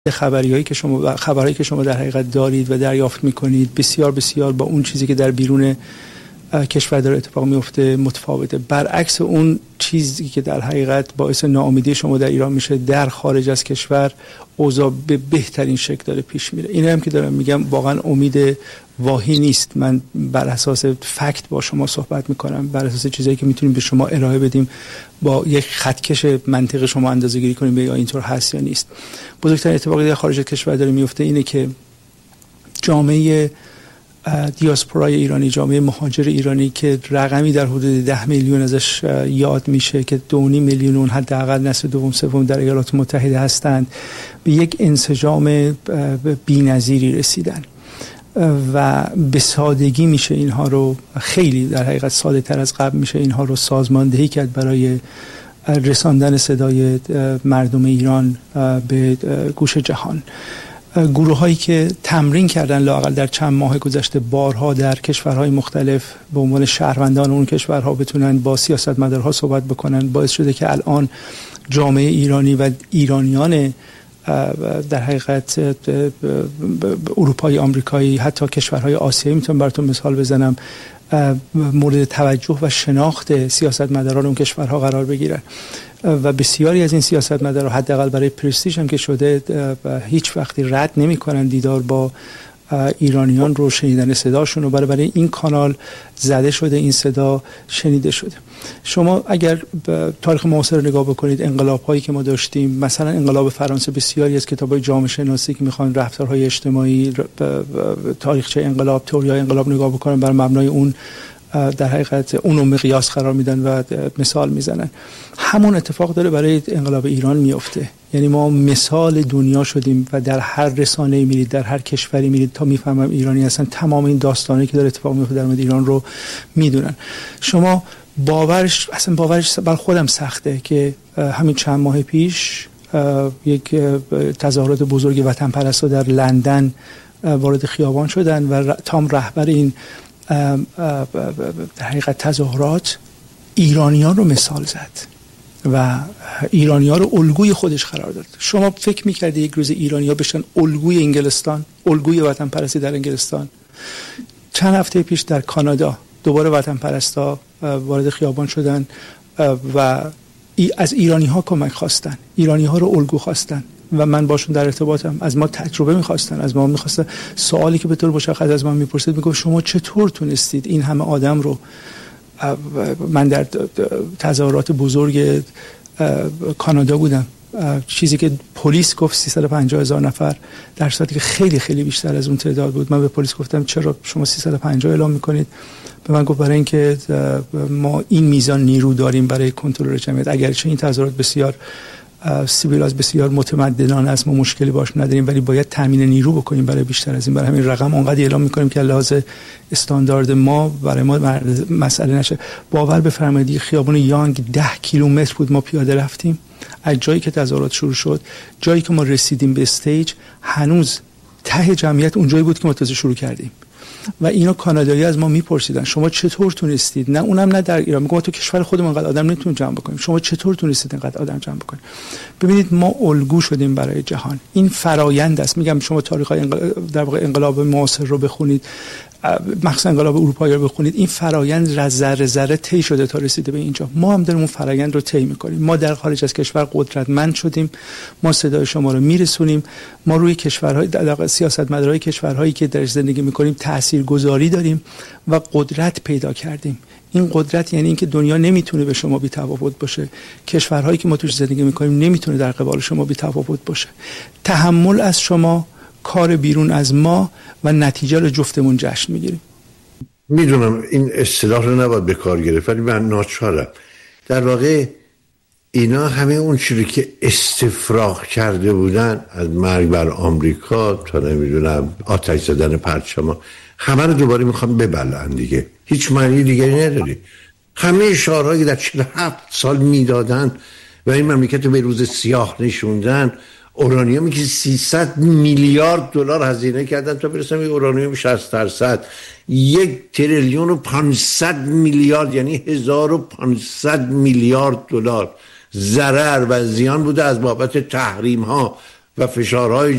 خبرهایی که شما در حقیقت دارید و دریافت میکنید بسیار بسیار با اون چیزی که در بیرون کشور داره اتفاق میفته متفاوته. برعکس اون چیزی که در حقیقت باعث ناامیدی شما در ایران میشه، در خارج از کشور اوضاع به بهترین شکل داره پیش میره. این هم که دارم میگم واقعا امید واهی نیست. من بر اساس فکت با شما صحبت میکنم، بر اساس چیزایی که میتونیم به شما ارائه بدیم، با یک خطکش منطق شما اندازه‌گیری کنیم یا اینطور هست یا نیست. بزرگترین اتفاقی در خارج از کشور داره میفته اینه که جامعه دیاسپورای ایرانی، جامعه مهاجر ایرانی که رقمی در حدود 10 میلیون ازش یاد میشه که 2.5 میلیون اون حداقل نسل دوم سوم در ایالات متحده هستند، به یک انسجام بی‌نظیری رسیدن و به سادگی میشه اینها رو، خیلی در حقیقت ساده تر از قبل میشه اینها رو سازماندهی کرد برای رساندن صدای مردم ایران به گوش جهان. گروه هایی که تمرین کردن لااقل در چند ماه گذشته بارها در کشورهای مختلف به عنوان شهروندان اون کشورها بتونن با سیاستمدارها صحبت بکنن، باعث شده که الان جامعه ایرانی و ایرانیان در حقیقت اروپایی، آمریکایی، حتی کشورهای آسیایی، میتونم براتون مثال بزنم، مورد توجه و شناخت سیاستمداران اون کشورها قرار بگیرن و بسیاری از این سیاستمدارا حداقل برای پرستیژ هم که شده هیچ وقتی رد نمی‌کنن دیدار با ایرانیان رو، شنیدن صداشون رو، برای این کانال زده شده، این صدا شنیده شده. شما اگر تاریخ معاصر رو نگاه بکنید، انقلاب‌هایی که ما داشتیم، مثلا انقلاب فرانسه، بسیاری از کتاب‌های جامعه شناسی که می‌خوان رفتارهای اجتماعی، تاریخچه انقلاب، تئوری‌های انقلاب نگاه بکنن، بر مبنای اون در حقیقت اونو مقیاس قرار میدن و مثال میزنن. همون اتفاق داره برای انقلاب ایران میفته. یعنی ما مثال دنیا شدیم و در هر رسانه‌ای میرید، در هر کشوری میرید، تا میفهمم ایرانی هستن، تمام این داستانی که داره اتفاق میفته در مورد ایران رو میدونن. شما باورش بر خودم سخته که همین چند ماه پیش یک تظاهرات بزرگ وطن پرستا در لندن وارد خیابان شدن و تام رهبر این در حقیقت تظاهرات ایرانیان رو مثال زد و ایرانیان رو الگوی خودش قرار داد. شما فکر می‌کردید یک روز ایرانی‌ها بشن الگوی انگلستان، الگوی وطن پرستی در انگلستان؟ چند هفته پیش در کانادا دوباره وطن پرستا وارد خیابان شدن و از ایرانی‌ها کمک خواستن، ایرانی‌ها رو الگو خواستن و من باشون در ارتباطم. از ما تجربه می‌خواستن، از ما می‌خواستن. سوالی که به طور مشخص از من می‌پرسید، میگفت شما چطور تونستید این همه آدم رو، من در تظاهرات بزرگ کانادا بودم، چیزی که پلیس گفت 350,000 نفر، در صورتی که خیلی خیلی بیشتر از اون تعداد بود. من به پلیس گفتم چرا شما 350 اعلام می‌کنید؟ به من گفت برای اینکه ما این میزان نیرو داریم برای کنترل جمعیت. اگرچه این تظاهرات بسیار سیویلاز، بسیار متمدنانه است، ما مشکلی باش نداریم، ولی باید تامین نیرو بکنیم برای بیشتر از این. برای همین رقم اونقدر اعلام می‌کنیم که لحاظ استاندارد ما برای ما مسئله نشه. باور بفرمایید خیابان یانگ 10 کیلومتر بود ما پیاده رفتیم از جایی که تظاهرات شروع شد، جایی که ما رسیدیم به استیج، هنوز ته جمعیت اونجایی بود که ما تازه شروع کردیم. و اینا کانادایی از ما میپرسیدن شما چطور تونستید؟ نه اونم نه در ایران، میگم تو کشور خودمون انقدر آدم نمیتونیم جمع بکنیم، شما چطور تونستید انقدر آدم جمع بکنید؟ ببینید ما الگو شدیم برای جهان. این فرایند است. میگم شما تاریخ در واقع انقلاب معاصر رو بخونید، مخصوصا انقلاب اروپایی رو بخونید، این فرایند ذره ذره طی شده تا رسیده به اینجا. ما هم داریم اون فرایند رو طی می‌کنیم. ما در خارج از کشور قدرتمند شدیم، ما صدای شما رو میرسونیم، ما روی کشورهای در سیاستمدارای کشورهایی که در زندگی می‌کنیم تاثیرگذاری داریم و قدرت پیدا کردیم. این قدرت یعنی اینکه دنیا نمیتونه به شما بی‌تفاوت باشه، کشورهایی که ما توش زندگی می‌کنیم نمیتونه در قبال شما بی‌تفاوت باشه. تحمل از شما، کار بیرون از ما و نتیجه رو جفتمون جشن میگیریم. میدونم این اصطلاح رو نباید به کار گرفت، ولی من ناچارم. در واقع اینا همه اون چیزی که استفراغ کرده بودن، از مرگ بر آمریکا تا نمیدونم آتش زدن پرچم، همه رو دوباره میخوام ببلن دیگه. هیچ معنی دیگری نداره. همه شعارهایی در 47 سال میدادن و این مملکت رو به روز سیاه نشوندن. اورانیومی که 300 میلیارد دلار هزینه کردن تا برسن به اورانیوم 60%، 1,500 میلیارد یعنی 1500 میلیارد دلار ضرر و زیان بوده از بابت تحریم ها و فشارهای